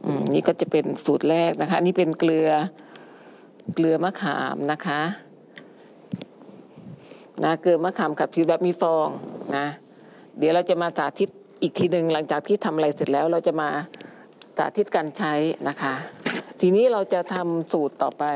นี่ก็จะเป็นสูตรแรกนะคะนี่เป็นเกลือมะขามนะคะเกลือมะขามขัดผิวแบบมีฟองนะเดี๋ยวเราจะมาสาธิตอีกทีหนึ่งหลังจากที่ทำอะไรเสร็จแล้วเราจะมาสาธิตการใช้นะคะทีนี้เราจะทำสูตรต่อไป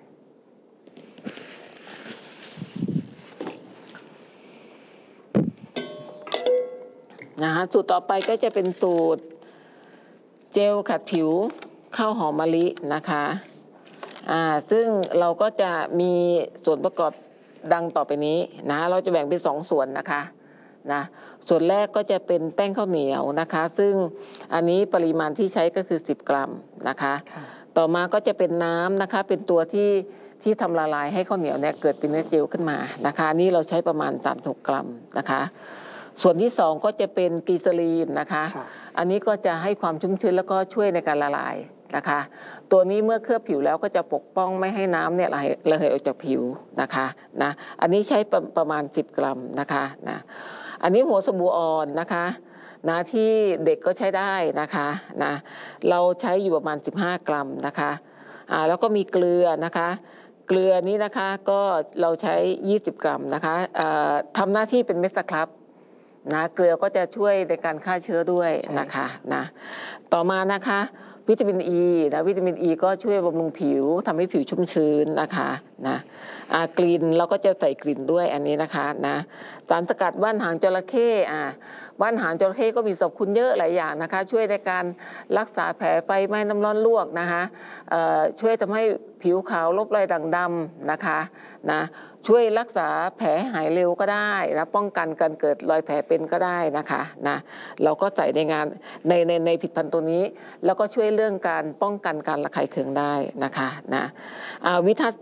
นะคะสูตรต่อไปก็จะเป็นสูตรเจลขัดผิวข้าวหอมมะลินะคะซึ่งเราก็จะมีส่วนประกอบดังต่อไปนี้นะเราจะแบ่งเป็น2ส่วนนะคะส่วนแรกก็จะเป็นแป้งข้าวเหนียวนะคะซึ่งอันนี้ปริมาณที่ใช้ก็คือ10 กรัมนะคะต่อมาก็จะเป็นน้ำนะคะเป็นตัวที่ทำละลายให้ข้าวเหนียวเนี่ยเกิดเป็นเนื้อเจลขึ้นมานะคะนี่เราใช้ประมาณ36 กรัมนะคะส่วนที่2ก็จะเป็นกลีเซอรีนนะคะอันนี้ก็จะให้ความชุ่มชื้นแล้วก็ช่วยในการละลายนะคะตัวนี้เมื่อเคลือบผิวแล้วก็จะปกป้องไม่ให้น้ำเนี่ยระเหยออกจากผิวนะคะอันนี้ใช้ประมาณ10 กรัมนะคะอันนี้หัวสบู่อ่อนนะคะที่เด็กก็ใช้ได้นะคะเราใช้อยู่ประมาณ15 กรัมนะคะแล้วก็มีเกลือนะคะเกลือนี้นะคะก็เราใช้20 กรัมนะคะทำหน้าที่เป็นเม็ดสครับเกลือก็จะช่วยในการฆ่าเชื้อด้วยนะคะต่อมานะคะวิตามินอีวิตามินอีก็ช่วยบำรุงผิวทำให้ผิวชุ่มชื้นนะคะกลิ่นเราก็จะใส่กลิ่นด้วยอันนี้นะคะสารสกัดว่านหางจระเข้ว่านหางจระเข้ก็มีสรรพคุณเยอะหลายอย่างนะคะช่วยในการรักษาแผลไฟไหม้น้ำร้อนลวกนะคะช่วยทำให้ผิวขาวลบรอยด่างดำนะคะช่วยรักษาแผลหายเร็วก็ได้ป้องกันการเกิดรอยแผลเป็นก็ได้นะคะเราก็ใส่ในงานในผลิตภัณฑ์ตัวนี้แล้วก็ช่วยเรื่องการป้องกันการระคายเคืองได้นะคะวิธี